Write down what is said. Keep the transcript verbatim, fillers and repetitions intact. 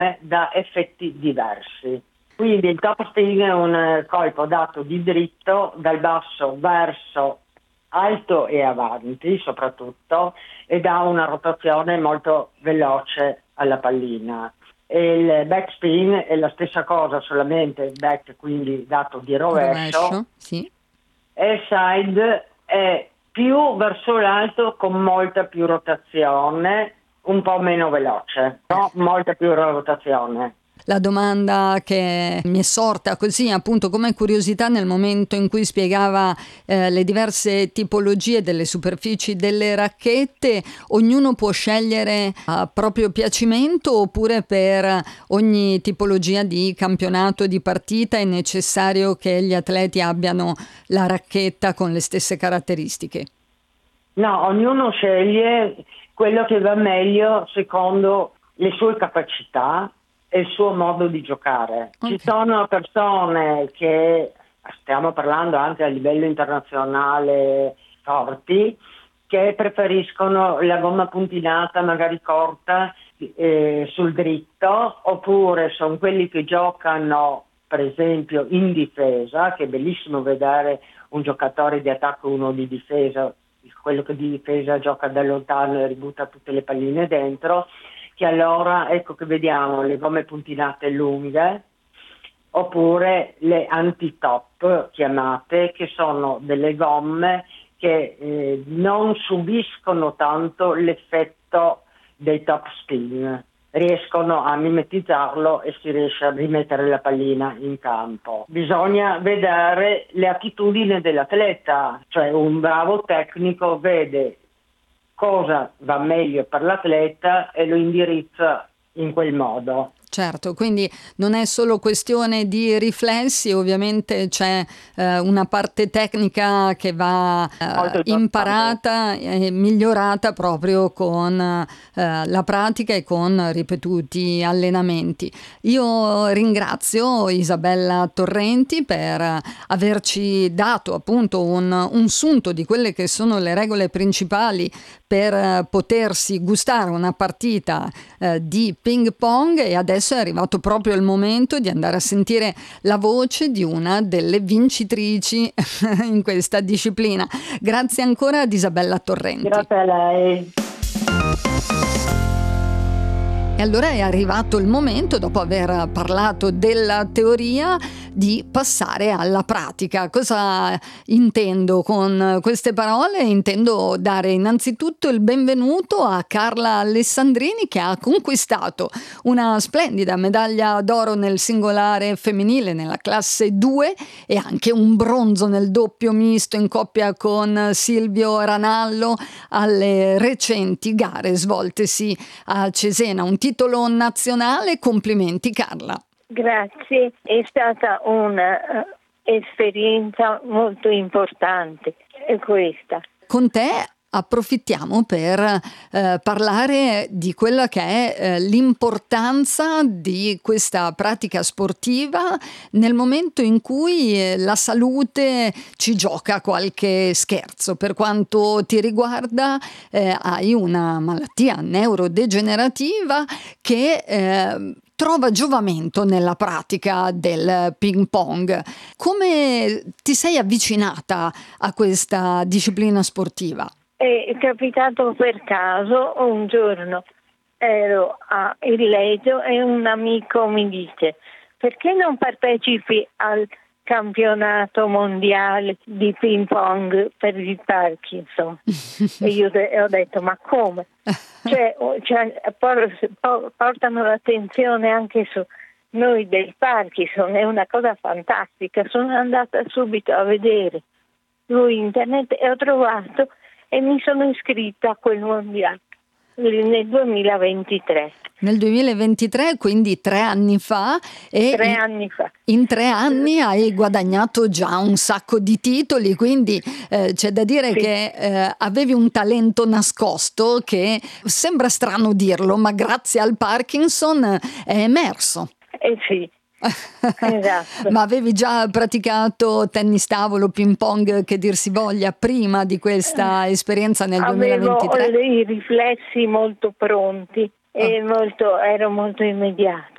eh, dà effetti diversi. Quindi il top spin è un colpo dato di dritto dal basso verso alto e avanti soprattutto, e dà una rotazione molto veloce alla pallina. E il backspin è la stessa cosa, solamente back, quindi dato di rovescio, rovescio, sì. e il side è più verso l'alto con molta più rotazione, un po' meno veloce, no? Molta più rotazione. La domanda che mi è sorta così appunto come curiosità nel momento in cui spiegava eh, le diverse tipologie delle superfici delle racchette, ognuno può scegliere a proprio piacimento oppure per ogni tipologia di campionato, di partita è necessario che gli atleti abbiano la racchetta con le stesse caratteristiche? No, ognuno sceglie quello che va meglio secondo le sue capacità e il suo modo di giocare. Okay. Ci sono persone che, stiamo parlando anche a livello internazionale, forti, che preferiscono la gomma puntinata, magari corta, eh, sul dritto, oppure sono quelli che giocano, per esempio, in difesa, che è bellissimo vedere un giocatore di attacco e uno di difesa, quello che di difesa gioca da lontano e ributta tutte le palline dentro, che allora ecco che vediamo le gomme puntinate lunghe, oppure le anti-top chiamate, che sono delle gomme che eh, non subiscono tanto l'effetto dei top spin, riescono a mimetizzarlo e si riesce a rimettere la pallina in campo. Bisogna vedere le attitudini dell'atleta, cioè un bravo tecnico vede cosa va meglio per l'atleta e lo indirizza in quel modo. Certo, quindi non è solo questione di riflessi, ovviamente c'è eh, una parte tecnica che va eh, imparata e migliorata proprio con eh, la pratica e con ripetuti allenamenti. Io ringrazio Isabella Torrenti per averci dato appunto un, un sunto di quelle che sono le regole principali per potersi gustare una partita eh, di ping pong, e adesso è arrivato proprio il momento di andare a sentire la voce di una delle vincitrici in questa disciplina. Grazie ancora ad Isabella Torrenti. Grazie a lei. E allora è arrivato il momento, dopo aver parlato della teoria, di passare alla pratica. Cosa intendo con queste parole? Intendo dare innanzitutto il benvenuto a Carla Alessandrini, che ha conquistato una splendida medaglia d'oro nel singolare femminile nella classe due e anche un bronzo nel doppio misto in coppia con Silvio Ranallo alle recenti gare svoltesi a Cesena. Un titolo nazionale, complimenti Carla. Grazie, è stata un'esperienza uh, molto importante, è questa. Con te approfittiamo per eh, parlare di quella che è eh, l'importanza di questa pratica sportiva nel momento in cui eh, la salute ci gioca qualche scherzo. Per quanto ti riguarda, eh, hai una malattia neurodegenerativa che eh, trova giovamento nella pratica del ping pong. Come ti sei avvicinata a questa disciplina sportiva? È capitato per caso, un giorno ero a Illeggio e un amico mi dice: perché non partecipi al campionato mondiale di ping pong per il Parkinson? E io de- ho detto: ma come? Cioè, cioè por- por- portano l'attenzione anche su noi del Parkinson, è una cosa fantastica. Sono andata subito a vedere su internet e ho trovato e mi sono iscritta a quel mondiale nel duemilaventitré. Nel duemilaventitré, quindi tre anni fa, e tre in, anni fa. In tre anni hai guadagnato già un sacco di titoli, quindi eh, c'è da dire sì. che eh, avevi un talento nascosto che sembra strano dirlo, ma grazie al Parkinson è emerso. Eh sì. Esatto. Ma avevi già praticato tennis tavolo, ping pong, che dir si voglia, prima di questa esperienza nel duemilaventitré? Avevo i riflessi molto pronti e oh. molto, ero molto immediata.